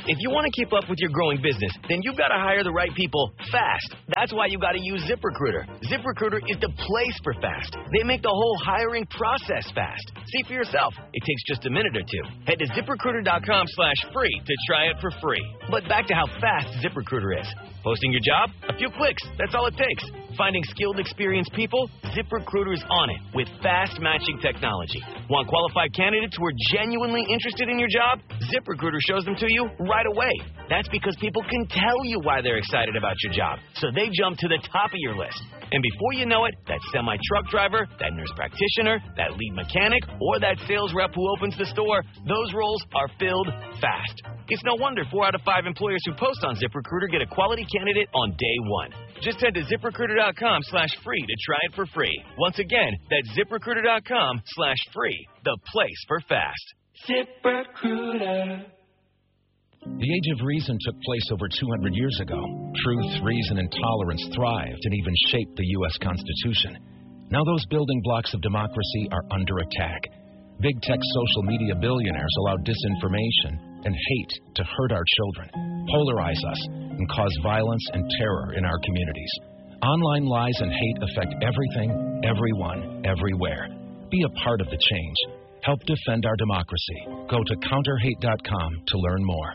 If you want to keep up with your growing business, then you've got to hire the right people fast. That's why you got to use ZipRecruiter. ZipRecruiter is the place for fast. They make the whole hiring process fast. See for yourself. It takes just a minute or two. Head to ZipRecruiter.com/free to try it for free. But back to how fast ZipRecruiter is. Posting your job? A few clicks. That's all it takes. Finding skilled, experienced people? ZipRecruiter is on it with fast matching technology. Want qualified candidates who are genuinely interested in your job? ZipRecruiter shows them to you right away. That's because people can tell you why they're excited about your job, so they jump to the top of your list. And before you know it, that semi-truck driver, that nurse practitioner, that lead mechanic, or that sales rep who opens the store, those roles are filled fast. It's no wonder 4 out of 5 employers who post on ZipRecruiter get a quality candidate on day one. Just head to ZipRecruiter.com/free to try it for free. Once again, that's ZipRecruiter.com/free, the place for fast. ZipRecruiter. The Age of Reason took place over 200 years ago. Truth, reason, and tolerance thrived and even shaped the U.S. Constitution. Now those building blocks of democracy are under attack. Big tech social media billionaires allow disinformation and hate to hurt our children, polarize us, and cause violence and terror in our communities. Online lies and hate affect everything, everyone, everywhere. Be a part of the change. Help defend our democracy. Go to counterhate.com to learn more.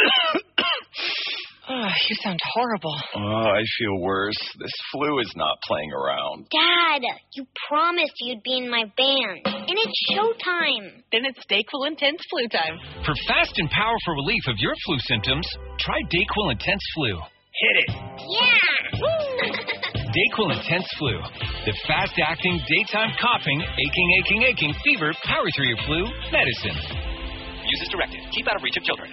Oh, you sound horrible. Oh, I feel worse. This flu is not playing around. Dad, you promised you'd be in my band. And it's showtime. Then it's Dayquil Intense Flu time. For fast and powerful relief of your flu symptoms, try Dayquil Intense Flu. Hit it. Yeah. Dayquil Intense Flu. The fast-acting, daytime coughing, aching, fever, power through your flu medicine. Use as directed. Keep out of reach of children.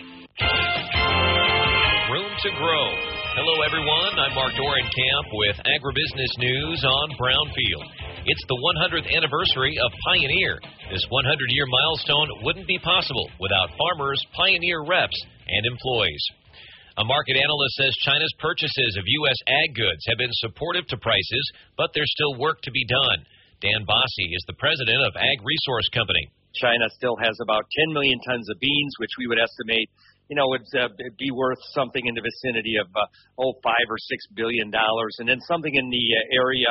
Room to grow. Hello, everyone. I'm Mark Dorenkamp with Agribusiness News on Brownfield. It's the 100th anniversary of Pioneer. This 100-year milestone wouldn't be possible without farmers, Pioneer reps, and employees. A market analyst says China's purchases of U.S. ag goods have been supportive to prices, but there's still work to be done. Dan Bossie is the president of Ag Resource Company. China still has about 10 million tons of beans, which we would estimate, would be worth something in the vicinity of $5 or $6 billion, and then something in the area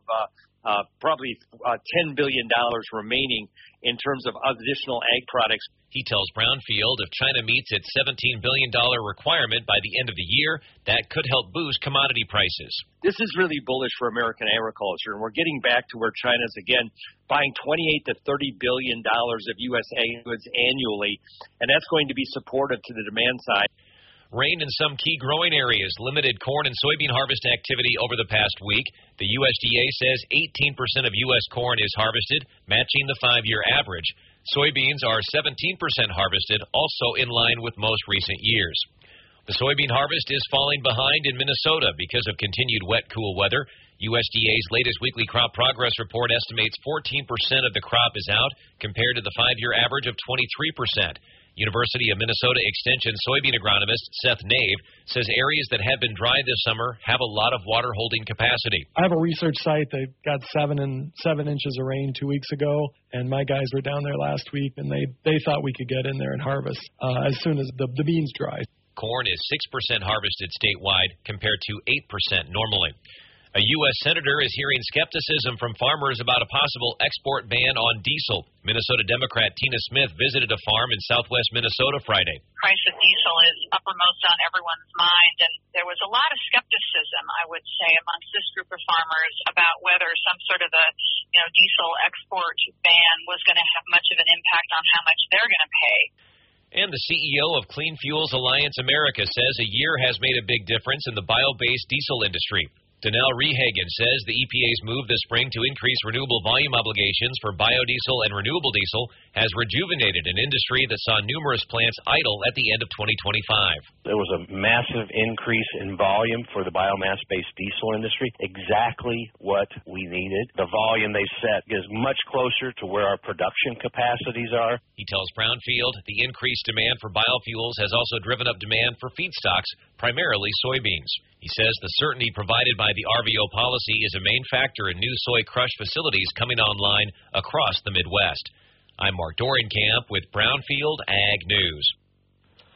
of probably $10 billion remaining in terms of additional ag products. He tells Brownfield if China meets its $17 billion requirement by the end of the year, that could help boost commodity prices. This is really bullish for American agriculture, and we're getting back to where China's, again, buying $28 to $30 billion of U.S. ag goods annually, and that's going to be supportive to the demand side. Rain in some key growing areas limited corn and soybean harvest activity over the past week. The USDA says 18% of U.S. corn is harvested, matching the 5-year average. Soybeans are 17% harvested, also in line with most recent years. The soybean harvest is falling behind in Minnesota because of continued wet, cool weather. USDA's latest weekly crop progress report estimates 14% of the crop is out, compared to the 5-year average of 23%. University of Minnesota Extension soybean agronomist Seth Nave says areas that have been dry this summer have a lot of water holding capacity. I have a research site that got 7 inches of rain 2 weeks ago, and my guys were down there last week, and they thought we could get in there and harvest as soon as the beans dry. Corn is 6% harvested statewide compared to 8% normally. A U.S. senator is hearing skepticism from farmers about a possible export ban on diesel. Minnesota Democrat Tina Smith visited a farm in southwest Minnesota Friday. Price of diesel is uppermost on everyone's mind, and there was a lot of skepticism, I would say, amongst this group of farmers about whether some sort of a diesel export ban was going to have much of an impact on how much they're going to pay. And the CEO of Clean Fuels Alliance America says a year has made a big difference in the bio-based diesel industry. Danelle Rehagen says the EPA's move this spring to increase renewable volume obligations for biodiesel and renewable diesel has rejuvenated an industry that saw numerous plants idle at the end of 2025. There was a massive increase in volume for the biomass-based diesel industry, exactly what we needed. The volume they set is much closer to where our production capacities are. He tells Brownfield the increased demand for biofuels has also driven up demand for feedstocks, primarily soybeans. He says the certainty provided by the RVO policy is a main factor in new soy crush facilities coming online across the Midwest. I'm Mark Dorenkamp with Brownfield Ag News.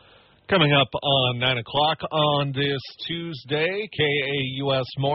Coming up on 9 o'clock on this Tuesday, KAUS Morning.